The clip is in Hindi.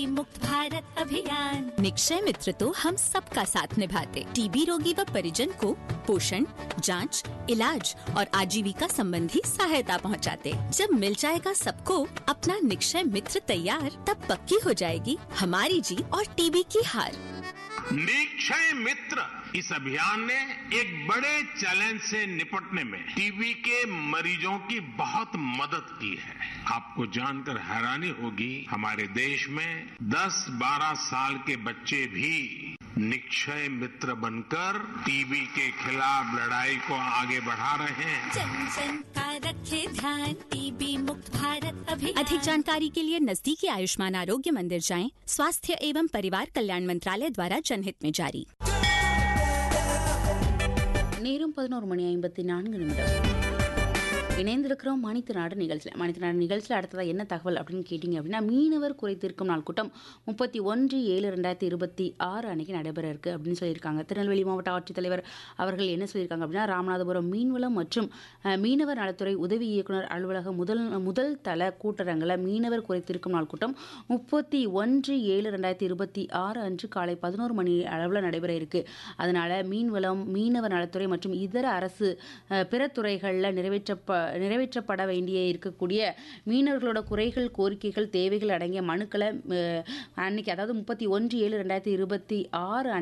मुक्त भारत अभियान। निक्षय मित्र तो हम सबका साथ निभाते, टीबी रोगी व परिजन को पोषण, जांच, इलाज और आजीविका संबंधी सहायता पहुंचाते। जब मिल जाएगा सबको अपना निक्षय मित्र तैयार, तब पक्की हो जाएगी हमारी जीत और टीबी की हार। निक्षय मित्र इस अभियान ने एक बड़े चैलेंज से निपटने में टीबी के मरीजों की बहुत मदद की है। आपको जानकर हैरानी होगी, हमारे देश में 10-12 साल के बच्चे भी निक्षय मित्र बनकर टीबी के खिलाफ लड़ाई को आगे बढ़ा रहे हैं। जन जन का रखे ध्यान, टीबी मुक्त भारत अभियान। अधिक जानकारी के लिए नजदीकी आयुष्मान आरोग्य मंदिर जाएं। स्वास्थ्य एवं परिवार कल्याण मंत्रालय द्वारा जनहित में जारी। நேரம் 11:54 இணைந்திருக்கிறோம் மணித்து நாடு நிகழ்ச்சியில் அடுத்ததாக என்ன தகவல் அப்படின்னு கேட்டிங்க அப்படின்னா, மீனவர் குறை தீர்க்கும் நாள் கூட்டம் 31/7/2026 அன்னைக்கு நடைபெற இருக்குது அப்படின்னு சொல்லியிருக்காங்க. திருநெல்வேலி மாவட்ட ஆட்சித்தலைவர் அவர்கள் என்ன சொல்லியிருக்காங்க அப்படின்னா, ராமநாதபுரம் மீன்வளம் மற்றும் மீனவர் நலத்துறை உதவி இயக்குனர் அலுவலக முதல் தள கூட்டரங்கில் மீனவர் குறை தீர்க்கும் நாள் கூட்டம் 31/7/2026 அன்று காலை 11 மணி அளவில் நடைபெற இருக்குது. அதனால் மீன்வளம், மீனவர் நலத்துறை மற்றும் இதர அரசு பிற துறைகளில் நிறைவேற்றப்பட வேண்டிய இருக்கக்கூடிய மீனவர்களோட குறைகள், கோரிக்கைகள், தேவைகள் அடங்கிய மனுக்களை அன்னைக்கு, அதாவது 31/7/2026